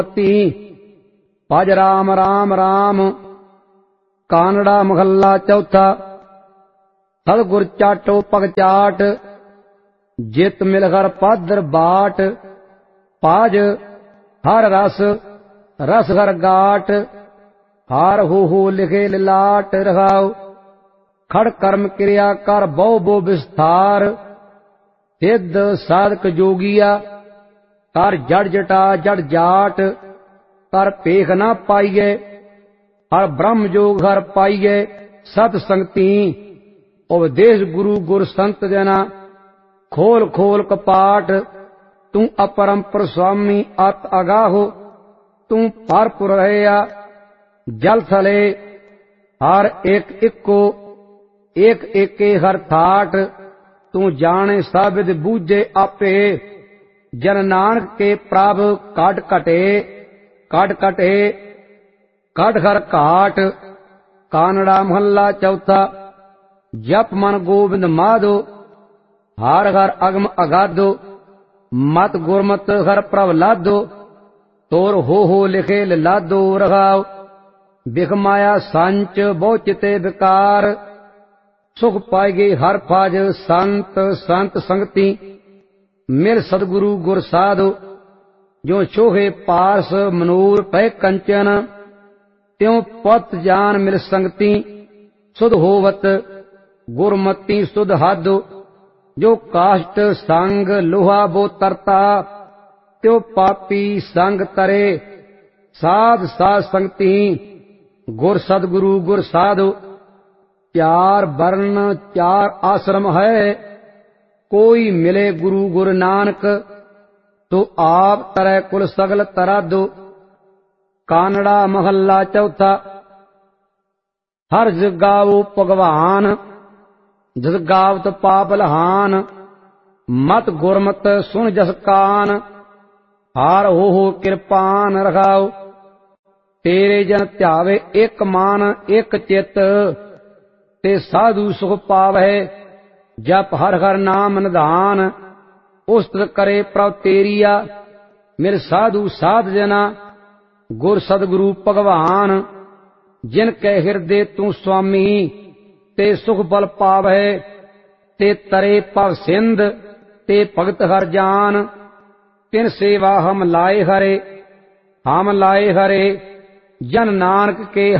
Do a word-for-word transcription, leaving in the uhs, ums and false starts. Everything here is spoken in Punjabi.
ਤੀ ਭਜ ਰਾਮ ਰਾਮ ਰਾਮ। ਕਾਨੜਾ ਮਹੱਲਾ ਚੌਥਾ। ਸਤਿਗੁਰ ਚਾਟੋ ਪਗ ਚਾਟ, ਜਿਤ ਮਿਲ ਹਰ ਪਾਦਰ ਬਾਟ। ਪਾਜ ਹਰ ਰਸ ਰਸ ਹਰ ਗਾਟ, ਹਾਰ ਹੋ ਹੋ ਲਿਖੇ ਲਿਲਾਟ ਰਹਾਉ। ਖੜ ਕਰਮ ਕਿਰਿਆ ਕਰ ਬਹੁ ਬੋ ਵਿਸਥਾਰ, ਸਿੱਧ ਸਾਧਕ ਜੋਗੀਆ ਕਰ ਜੜ ਜਟਾ ਜੜ ਜਾਟ। ਕਰ ਭੇਖ ਨਾ ਪਾਈਏ ਹਰ ਬ੍ਰਹਮ ਜੋਗ ਹਰ ਪਾਈਏ। ਸਤ ਸੰਗਤੀ ਉਪਦੇਸ਼ ਗੁਰੂ ਗੁਰ ਸੰਤ ਜਨਾ, ਖੋਲ ਖੋਲ ਕਪਾਟ। ਤੂੰ ਅਪਰੰਪਰ ਸੁਆਮੀ ਅਤ ਅਗਾਹੋ, ਤੂੰ ਭਰਪੁਰ ਰਹਿਆ ਜਲ ਥਲੇ। ਹਰ ਇੱਕ ਇੱਕੋ ਇੱਕ ਏਕੇ ਹਰ ਥਾਟ, ਤੂੰ ਜਾਣੇ ਸਾਬਿਦ ਬੂਝੇ ਆਪੇ। ਜਨ ਨਾਨਕ ਕੇ ਪ੍ਰਭ ਕੱਢ ਘਟੇ ਕੱਢ ਘਟੇ ਕੱਢ ਹਰ ਘਾਟ। ਕਾਨੜਾ ਮਹੱਲਾ ਚੌਥਾ। ਜਪ ਮਨ ਗੋਬਿੰਦ ਮਾਧੋ, ਹਰ ਹਰ ਅਗਮ ਅਗਾਧੋ। ਮਤ ਗੁਰਮਤ ਹਰ ਪ੍ਰਭ ਲਾਧੋ, ਤੋਰ ਹੋ ਹੋ ਲਿਖੇ ਲਾਧੋ ਰਹਾਉ। ਬਿਖ ਮਾਇਆ ਸੰਚ ਬਹੁ ਚਿਤੇ ਵਿਕਾਰ, ਸੁਖ ਪਾਏਗੇ ਹਰ ਫਾਜ ਸੰਤ ਸੰਤ ਸੰਗਤੀ। ਮਿਲ ਸਤਿਗੁਰੂ ਗੁਰ ਸਾਧੋ, ਜੋ ਛੋਹੇ ਪਾਸ ਮਨੂਰ ਪੈ ਕੰਚਨ। ਤਿਉ ਪਤ ਜਾਨ ਮਿਲ ਸੰਗਤੀ, ਸੁਧ ਹੋਵਤ ਗੁਰਮਤੀ ਸੁਧ ਹਾਦੋ। ਜੋ ਕਾਸ਼ਟ ਸੰਗ ਲੋਹਾ ਬੋ ਤਰਤਾ, ਤਿਉ ਪਾਪੀ ਸੰਗ ਤਰੇ। ਸਾਧ ਸਾਧ ਸੰਗਤੀ ਗੁਰ ਸਤਿਗੁਰੂ ਗੁਰ ਸਾਧੋ। ਚਾਰ ਵਰਨ ਚਾਰ ਆਸ਼ਰਮ ਹੈ, ਕੋਈ ਮਿਲੇ ਗੁਰੂ ਗੁਰ ਨਾਨਕ। ਤੋ ਆਪ ਤਰੈ ਕੁਲ ਸਗਲ ਤਰਾਦੋ। ਕਾਨੜਾ ਮਹੱਲਾ ਚੌਥਾ। ਹਰ ਜੁ ਗਾਵੋ ਭਗਵਾਨ, ਜਿਸ ਗਾਵਤ ਪਾਪ ਲਹਾਨ। ਮਤ ਗੁਰਮਤ ਸੁਣ ਜਸ ਕਾਨ, ਹਾਰ ਹੋ ਹੋ ਕਿਰਪਾਨ ਰਖਾਉ। ਤੇਰੇ ਜਨ ਧਿਆਵੇ ਇੱਕ ਮਨ ਇੱਕ ਚਿਤ, ਤੇ ਸਾਧੂ ਸੁਖ ਪਾਵੈ। ਜਪ ਹਰ ਹਰ ਨਾਮ ਨਿਧਾਨ, ਉਸਤਤ ਕਰੇ ਪ੍ਰਭ ਤੇਰੀਆ। ਮੇਰੇ ਸਾਧੂ ਸਾਧ ਜਨਾ ਗੁਰ ਸਤਿਗੁਰੂ ਭਗਵਾਨ। ਜਿਨ ਕੈ ਹਿਰਦੇ ਤੂੰ ਸੁਆਮੀ, ਤੇ ਸੁਖ ਬਲ ਪਾਵੈ। ਤੇ ਤਰੇ ਭਵ ਸਿੰਧ, ਤੇ ਭਗਤ ਹਰ ਜਾਨ। ਤਿਨ ਸੇਵਾ ਹਮ ਲਾਏ ਹਰੇ ਹਮ ਲਾਏ ਹਰੇ। ਜਨ ਨਾਨਕ ਕੇ